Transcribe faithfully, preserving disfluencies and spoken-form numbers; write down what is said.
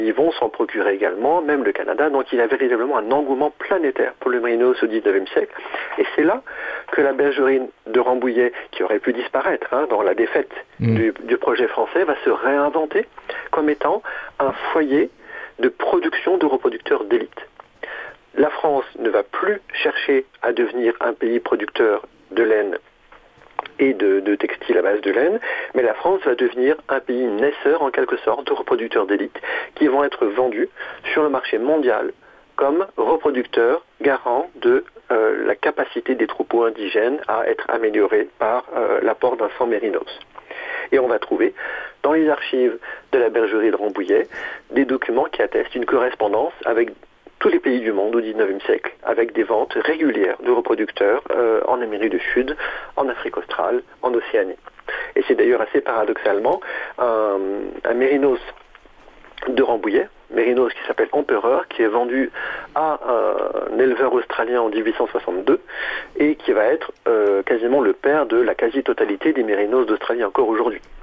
Ils vont s'en procurer également, même le Canada. Donc il y a véritablement un engouement planétaire pour le mérinos au dix-neuvième siècle. Et c'est là que la bergerie de Rambouillet, qui aurait pu disparaître hein, dans la défaite mmh. du, du projet français, va se réinventer comme étant un foyer de production de reproducteurs d'élite. La France ne va plus chercher à devenir un pays producteur de laine et de, de textiles à base de laine, mais la France va devenir un pays naisseur en quelque sorte de reproducteurs d'élite qui vont être vendus sur le marché mondial comme reproducteurs garants de euh, la capacité des troupeaux indigènes à être améliorés par euh, l'apport d'un sang mérinos. Et on va trouver dans les archives de la bergerie de Rambouillet des documents qui attestent une correspondance avec tous les pays du monde au dix-neuvième siècle, avec des ventes régulières de reproducteurs euh, en Amérique du Sud, en Afrique australe, en Océanie. Et c'est d'ailleurs assez paradoxalement un, un mérinos de Rambouillet, mérinos qui s'appelle Empereur, qui est vendu à un éleveur australien en dix-huit cent soixante-deux et qui va être euh, quasiment le père de la quasi-totalité des mérinos d'Australie encore aujourd'hui.